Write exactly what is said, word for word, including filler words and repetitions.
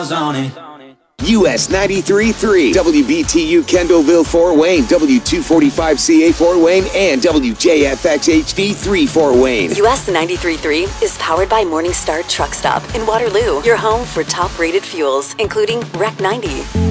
miles on it. U S ninety-three point three, W B T U Kendallville Fort Wayne, W two forty-five C A Fort Wayne, and W J F X H D three Fort Wayne. U S ninety-three point three is powered by Morningstar Truck Stop in Waterloo, your home for top-rated fuels, including R E C ninety.